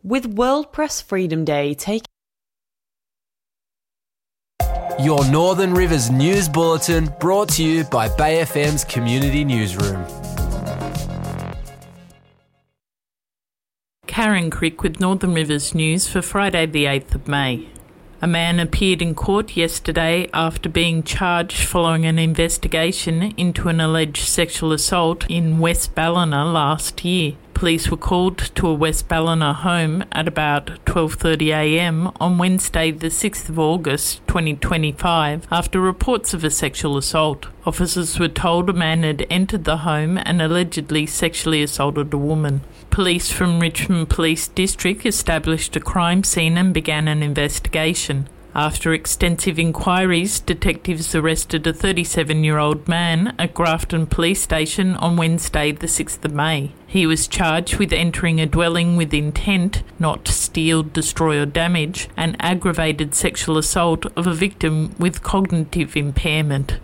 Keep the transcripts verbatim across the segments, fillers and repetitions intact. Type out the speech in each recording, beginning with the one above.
With World Press Freedom Day taking Your Northern Rivers News Bulletin, brought to you by Bay F M's Community Newsroom. Karen Crick with Northern Rivers News for Friday the eighth of May. A man appeared in court yesterday after being charged following an investigation into an alleged sexual assault in West Ballina last year. Police were called to a West Ballina home at about twelve thirty a m on Wednesday the sixth of August twenty twenty-five after reports of a sexual assault. Officers were told a man had entered the home and allegedly sexually assaulted a woman. Police from Richmond Police District established a crime scene and began an investigation. After extensive inquiries, detectives arrested a thirty-seven-year-old man at Grafton Police Station on Wednesday the sixth of May. He was charged with entering a dwelling with intent not to steal, destroy or damage, and aggravated sexual assault of a victim with cognitive impairment.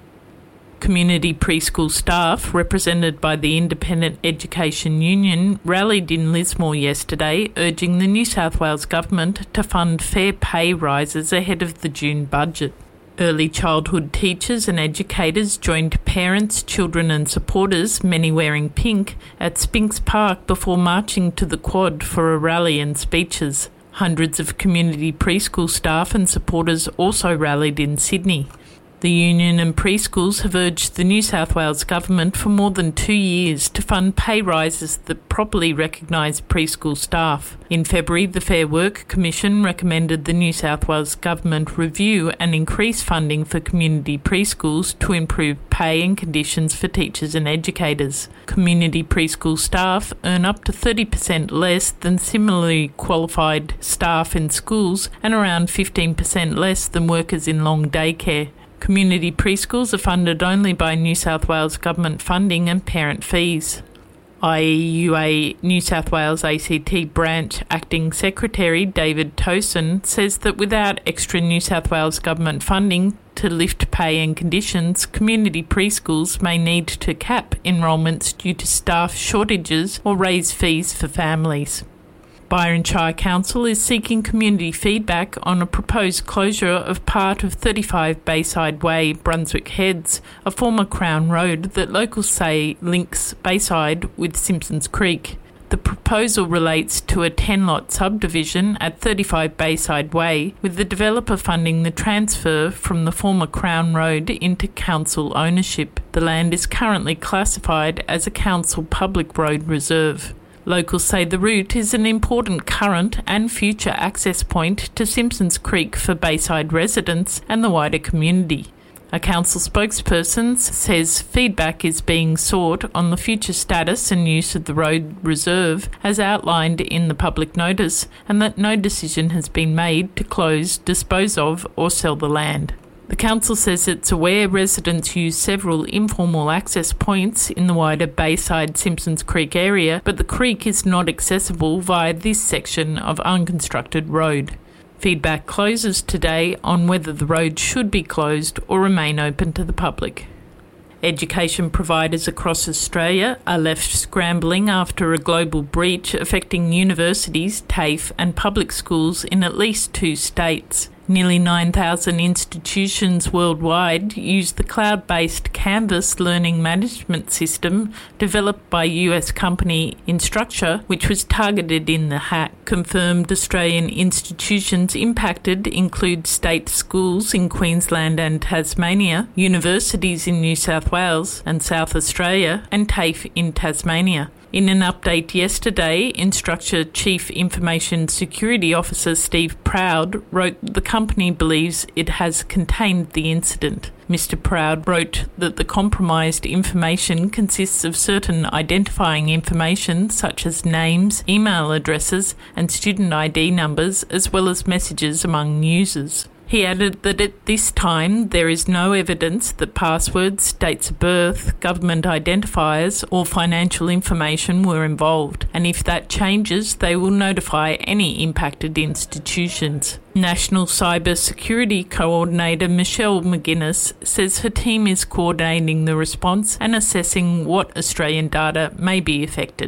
Community preschool staff, represented by the Independent Education Union, rallied in Lismore yesterday, urging the New South Wales Government to fund fair pay rises ahead of the June budget. Early childhood teachers and educators joined parents, children and supporters, many wearing pink, at Spinks Park before marching to the Quad for a rally and speeches. Hundreds of community preschool staff and supporters also rallied in Sydney. The union and preschools have urged the New South Wales Government for more than two years to fund pay rises that properly recognise preschool staff. In February, the Fair Work Commission recommended the New South Wales Government review and increase funding for community preschools to improve pay and conditions for teachers and educators. Community preschool staff earn up to thirty percent less than similarly qualified staff in schools and around fifteen percent less than workers in long daycare. Community preschools are funded only by New South Wales Government funding and parent fees. I E U A New South Wales A C T Branch Acting Secretary David Towson says that without extra New South Wales Government funding to lift pay and conditions, community preschools may need to cap enrolments due to staff shortages or raise fees for families. Byron Shire Council is seeking community feedback on a proposed closure of part of thirty-five Bayside Way, Brunswick Heads, a former Crown Road that locals say links Bayside with Simpsons Creek. The proposal relates to a ten-lot subdivision at thirty-five Bayside Way, with the developer funding the transfer from the former Crown Road into council ownership. The land is currently classified as a council public road reserve. Locals say the route is an important current and future access point to Simpsons Creek for Bayside residents and the wider community. A council spokesperson says feedback is being sought on the future status and use of the road reserve as outlined in the public notice, and that no decision has been made to close, dispose of or sell the land. The council says it's aware residents use several informal access points in the wider Bayside Simpsons Creek area, but the creek is not accessible via this section of unconstructed road. Feedback closes today on whether the road should be closed or remain open to the public. Education providers across Australia are left scrambling after a global breach affecting universities, TAFE and public schools in at least two states. Nearly nine thousand institutions worldwide use the cloud-based Canvas learning management system developed by U S company Instructure, which was targeted in the hack. Confirmed Australian institutions impacted include state schools in Queensland and Tasmania, universities in New South Wales and South Australia, and TAFE in Tasmania. In an update yesterday, Instructure Chief Information Security Officer Steve Proud wrote the company believes it has contained the incident. Mister Proud wrote that the compromised information consists of certain identifying information such as names, email addresses and student I D numbers, as well as messages among users. He added that at this time there is no evidence that passwords, dates of birth, government identifiers or financial information were involved, and if that changes they will notify any impacted institutions. National Cyber Security Coordinator Michelle McGuinness says her team is coordinating the response and assessing what Australian data may be affected.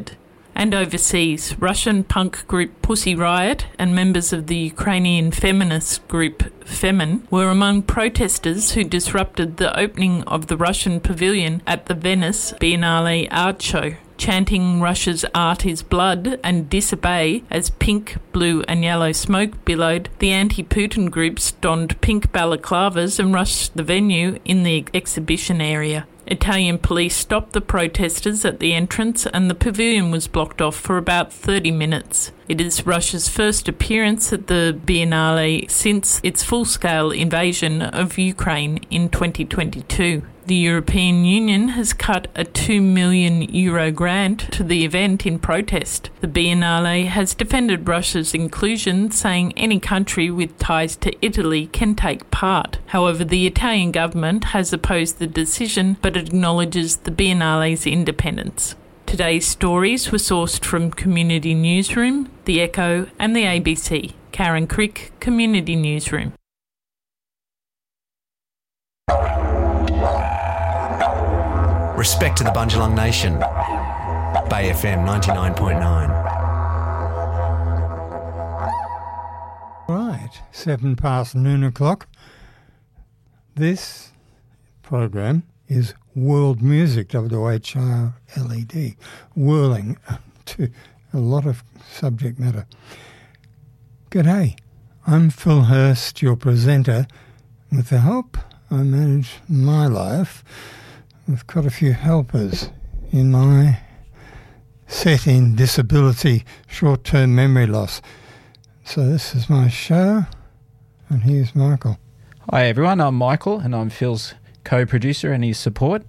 And overseas, Russian punk group Pussy Riot and members of the Ukrainian feminist group Femin were among protesters who disrupted the opening of the Russian pavilion at the Venice Biennale Art Show, chanting Russia's art is blood and disobey as pink, blue and yellow smoke billowed. The anti-Putin groups donned pink balaclavas and rushed the venue in the exhibition area. Italian police stopped the protesters at the entrance and the pavilion was blocked off for about thirty minutes. It is Russia's first appearance at the Biennale since its full-scale invasion of Ukraine in twenty twenty-two. The European Union has cut a two million euro grant to the event in protest. The Biennale has defended Russia's inclusion, saying any country with ties to Italy can take part. However, the Italian government has opposed the decision but acknowledges the Biennale's independence. Today's stories were sourced from Community Newsroom, The Echo and the A B C. Karen Crick, Community Newsroom. Respect to the Bundjalung Nation. Bay F M ninety-nine point nine. Right, seven past noon o'clock. This program is World Music, W H R L E D, whirling to a lot of subject matter. G'day, I'm Phil Hurst, your presenter. With the help I manage my life, I've got a few helpers in my set in disability, short-term memory loss. So this is my show, and here's Michael. Hi everyone, I'm Michael and I'm Phil's co-producer and his support.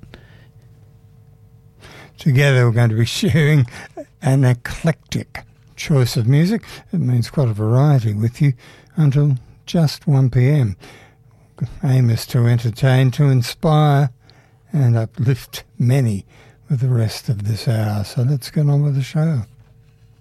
Together we're going to be sharing an eclectic choice of music. It means quite a variety with you until just one p.m. Aim is to entertain, to inspire and uplift many with the rest of this hour. So let's get on with the show.